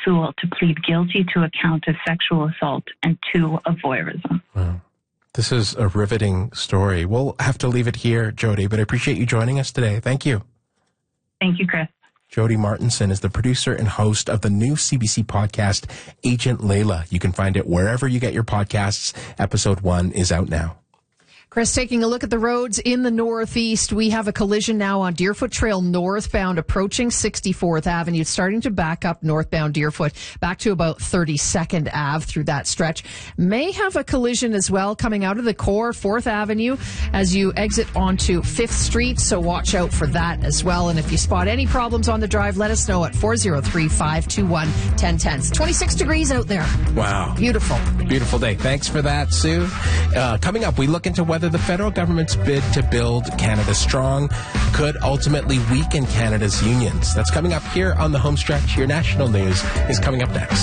Sewell to plead guilty to a count of sexual assault and 2 of voyeurism. Wow. This is a riveting story. We'll have to leave it here, Jody, but I appreciate you joining us today. Thank you. Thank you, Chris. Jody Martinson is the producer and host of the new CBC podcast, Agent Layla. You can find it wherever you get your podcasts. Episode 1 is out now. Chris, taking a look at the roads in the Northeast, we have a collision now on Deerfoot Trail northbound approaching 64th Avenue. It's starting to back up northbound Deerfoot back to about 32nd Ave through that stretch. May have a collision as well coming out of the core, 4th Avenue, as you exit onto 5th Street, so watch out for that as well. And if you spot any problems on the drive, let us know at 403-521-1010. It's 26 degrees out there. Wow. Beautiful. Beautiful day. Thanks for that, Sue. Coming up, we look into whether the federal government's bid to build Canada strong could ultimately weaken Canada's unions. That's coming up here on the home stretch. Your national news is coming up next.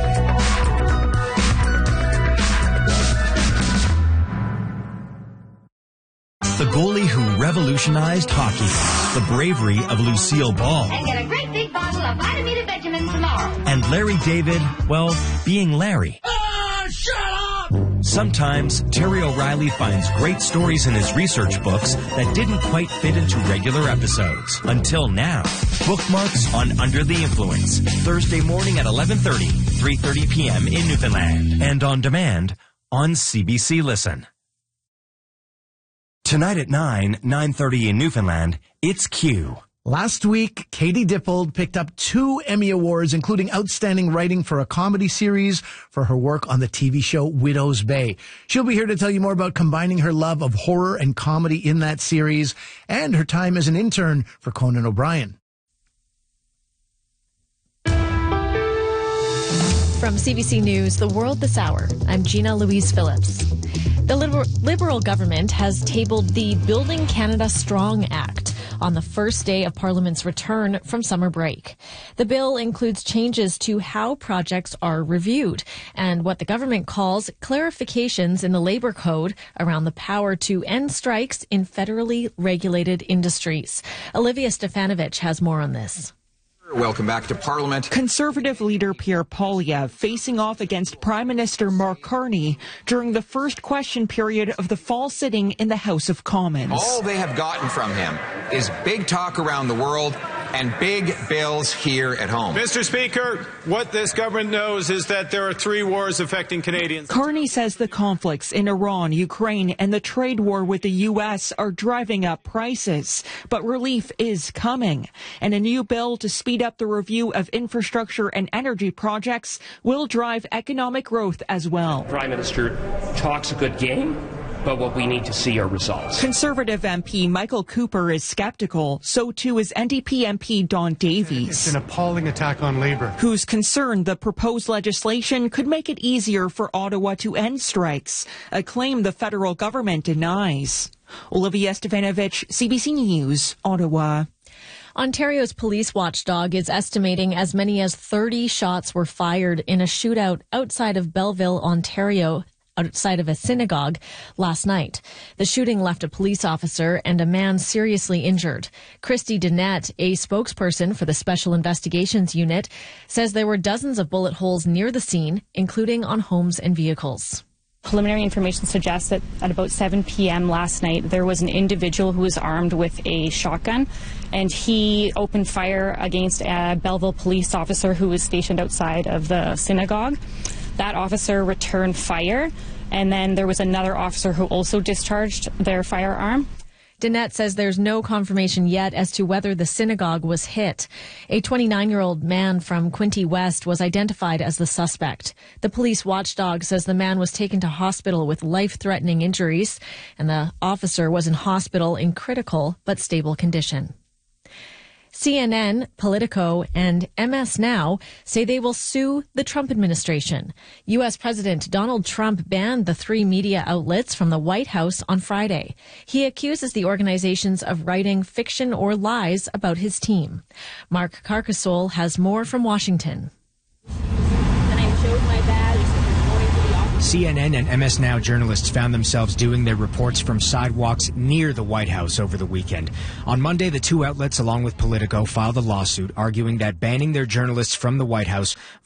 The goalie who revolutionized hockey. The bravery of Lucille Ball. And get a great big bottle of Vitamin Benjamin tomorrow. And Larry David, well, being Larry. Shut up! Sometimes Terry O'Reilly finds great stories in his research books that didn't quite fit into regular episodes. Until now. Bookmarks on Under the Influence. Thursday morning at 11:30, 3:30 p.m. in Newfoundland. And on demand on CBC Listen. Tonight at 9:30 in Newfoundland, it's Q. Last week, Katie Dippold picked up 2 Emmy Awards, including Outstanding Writing for a Comedy Series for her work on the TV show Widow's Bay. She'll be here to tell you more about combining her love of horror and comedy in that series and her time as an intern for Conan O'Brien. From CBC News, The World This Hour, I'm Gina Louise Phillips. The Liberal government has tabled the Building Canada Strong Act on the first day of Parliament's return from summer break. The bill includes changes to how projects are reviewed and what the government calls clarifications in the Labour Code around the power to end strikes in federally regulated industries. Olivia Stefanovich has more on this. Welcome back to Parliament. Conservative leader Pierre Poilievre facing off against Prime Minister Mark Carney during the first question period of the fall sitting in the House of Commons. All they have gotten from him is big talk around the world and big bills here at home. Mr. Speaker, what this government knows is that there are 3 wars affecting Canadians. Carney says the conflicts in Iran, Ukraine, and the trade war with the U.S. are driving up prices. But relief is coming. And a new bill to speed up the review of infrastructure and energy projects will drive economic growth as well. Prime Minister talks a good game, but what we need to see are results. Conservative MP Michael Cooper is skeptical. So too is NDP MP Don Davies. It's an appalling attack on Labour. Who's concerned the proposed legislation could make it easier for Ottawa to end strikes, a claim the federal government denies. Olivia Stefanovich, CBC News, Ottawa. Ontario's police watchdog is estimating as many as 30 shots were fired in a shootout outside of Belleville, Ontario, outside of a synagogue last night. The shooting left a police officer and a man seriously injured. Christy Dennett, a spokesperson for the Special Investigations Unit, says there were dozens of bullet holes near the scene, including on homes and vehicles. Preliminary information suggests that at about 7 p.m. last night, there was an individual who was armed with a shotgun, and he opened fire against a Belleville police officer who was stationed outside of the synagogue. That officer returned fire, and then there was another officer who also discharged their firearm. Dennett says there's no confirmation yet as to whether the synagogue was hit. A 29-year-old man from Quinte West was identified as the suspect. The police watchdog says the man was taken to hospital with life-threatening injuries, and the officer was in hospital in critical but stable condition. CNN, Politico, and MS Now say they will sue the Trump administration. U.S. President Donald Trump banned the 3 media outlets from the White House on Friday. He accuses the organizations of writing fiction or lies about his team. Mark Carcasole has more from Washington. And I showed my badge. CNN and MS Now journalists found themselves doing their reports from sidewalks near the White House over the weekend. On Monday, the 2 outlets, along with Politico, filed a lawsuit arguing that banning their journalists from the White House